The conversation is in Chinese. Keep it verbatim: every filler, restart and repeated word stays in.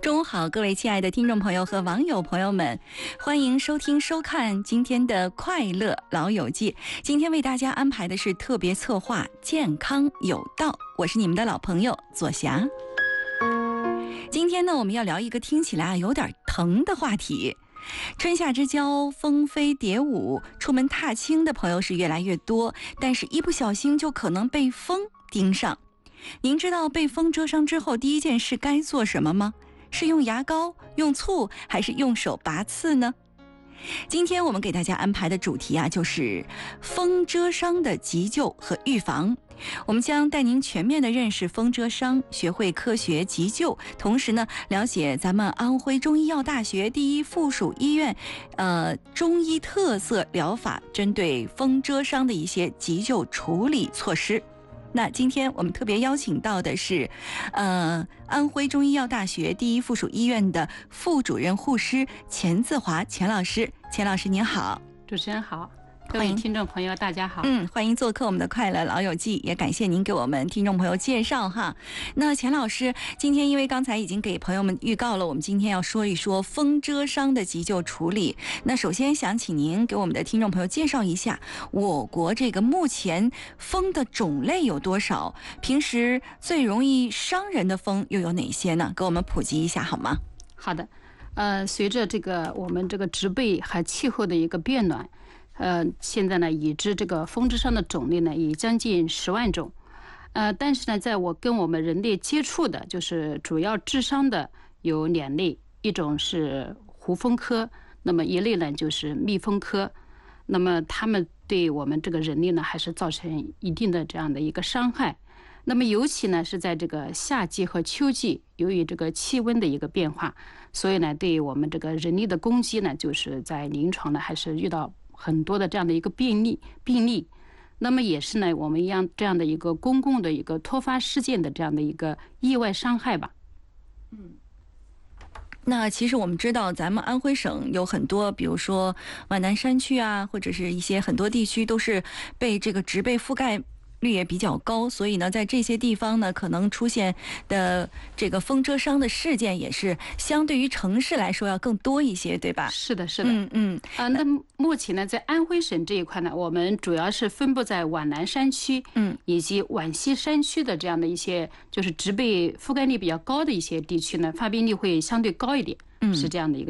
中午好，各位亲爱的听众朋友和网友朋友们，欢迎收听收看今天的快乐老友记。今天为大家安排的是特别策划健康有道，我是你们的老朋友左霞。今天呢，我们要聊一个听起来啊有点疼的话题。春夏之交，蜂飞蝶舞，出门踏青的朋友是越来越多，但是一不小心就可能被蜂盯上。您知道被蜂蛰伤之后第一件事该做什么吗？是用牙膏、用醋，还是用手拔刺呢？今天我们给大家安排的主题啊，就是蜂蛰伤的急救和预防。我们将带您全面的认识蜂蛰伤，学会科学急救，同时呢，了解咱们安徽中医药大学第一附属医院，呃，中医特色疗法针对蜂蛰伤的一些急救处理措施。那今天我们特别邀请到的是，呃，安徽中医药大学第一附属医院的副主任护师钱自华钱老师。钱老师您好。 主持人好，各位听众朋友大家好。 嗯，欢迎做客我们的快乐老友记，也感谢您给我们听众朋友介绍哈。那钱老师，今天因为刚才已经给朋友们预告了，我们今天要说一说蜂蛰伤的急救处理。那首先想请您给我们的听众朋友介绍一下，我国这个目前蜂的种类有多少？平时最容易伤人的蜂又有哪些呢？给我们普及一下好吗？ 好的，呃，随着这个我们这个植被和气候的一个变暖。呃，现在呢，已知这个蜂蛰伤的种类呢，已将近十万种。呃，但是呢，在我跟我们人类接触的，就是主要致伤的有两类，一种是胡蜂科，那么一类呢就是蜜蜂科。那么它们对我们这个人类呢，还是造成一定的这样的一个伤害。那么尤其呢是在这个夏季和秋季，由于这个气温的一个变化，所以呢，对我们这个人类的攻击呢，就是在临床呢还是遇到很多的这样的一个病例病例，那么也是呢我们一样这样的一个公共的一个突发事件的这样的一个意外伤害吧。 嗯，那其实我们知道咱们安徽省有很多，比如说皖南山区啊，或者是一些很多地区都是被这个植被覆盖率也比较高，所以呢，在这些地方呢，可能出现的这个蜂蛰伤的事件也是相对于城市来说要更多一些，对吧？ 是的，是的。 嗯嗯。 啊、呃，那目前呢，在安徽省这一块呢，我们主要是分布在皖南山区，嗯，以及皖西山区的这样的一些，就是植被覆盖率比较高的一些地区呢，发病率会相对高一点，嗯，是这样的一个。